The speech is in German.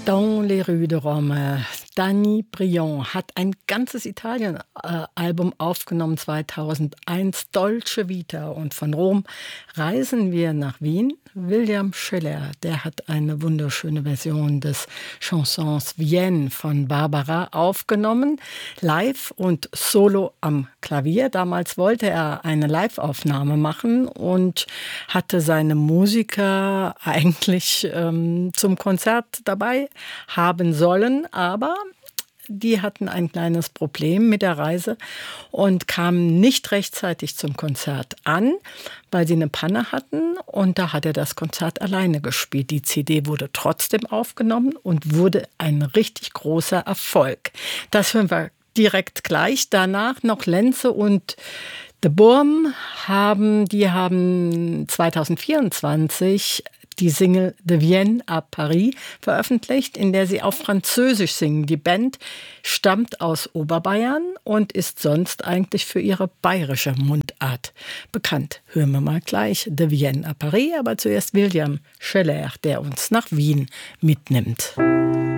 Dans les rues de Rome. Danny Briand hat ein ganzes Italien-Album aufgenommen 2001, Dolce Vita. Und von Rom reisen wir nach Wien. William Scheller, der hat eine wunderschöne Version des Chansons Vienne von Barbara aufgenommen, live und solo am Klavier. Damals wollte er eine Live-Aufnahme machen und hatte seine Musiker eigentlich zum Konzert dabei haben sollen, aber die hatten ein kleines Problem mit der Reise und kamen nicht rechtzeitig zum Konzert an, weil sie eine Panne hatten. Und da hat er das Konzert alleine gespielt. Die CD wurde trotzdem aufgenommen und wurde ein richtig großer Erfolg. Das hören wir direkt gleich. Danach noch Lenze und De Burm haben 2024 die Single De Vienne à Paris veröffentlicht, in der sie auf Französisch singen. Die Band stammt aus Oberbayern und ist sonst eigentlich für ihre bayerische Mundart bekannt. Hören wir mal gleich De Vienne à Paris, aber zuerst William Scheller, der uns nach Wien mitnimmt.